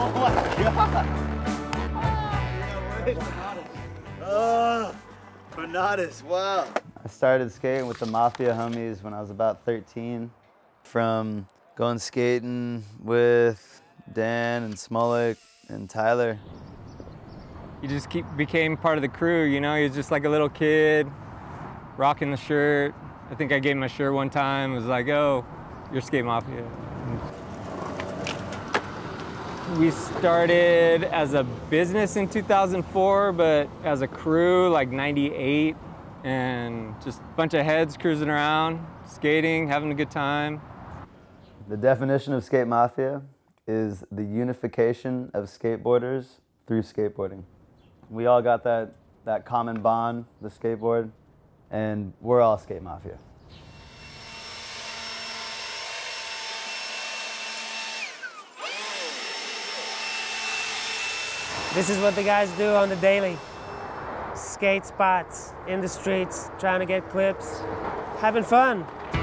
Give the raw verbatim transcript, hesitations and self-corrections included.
Oh, Bernardus, wow. I started skating with the Mafia homies when I was about thirteen. From going skating with Dan and Smolik and Tyler. You just keep became part of the crew, you know? He was just like a little kid, rocking the shirt. I think I gave him a shirt one time. It was like, oh, you're Skate Mafia. We started as a business in two thousand four, but as a crew, like ninety-eight, and just a bunch of heads cruising around, skating, having a good time. The definition of Skate Mafia is the unification of skateboarders through skateboarding. We all got that, that common bond, the skateboard, and we're all Skate Mafia. This is what the guys do on the daily. Skate spots, in the streets, trying to get clips, having fun.